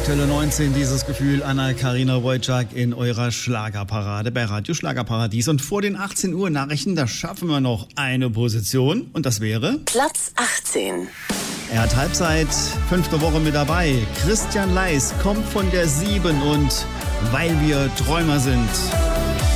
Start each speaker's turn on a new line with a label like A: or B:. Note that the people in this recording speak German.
A: Aktuelle 19, dieses Gefühl, Anna-Karina Wojcik in eurer Schlagerparade bei Radio Schlagerparadies. Und vor den 18 Uhr Nachrichten, da schaffen wir noch eine Position. Und das wäre
B: Platz 18.
A: Er hat Halbzeit, 5. Woche mit dabei. Christian Leis kommt von der 7 und weil wir Träumer sind.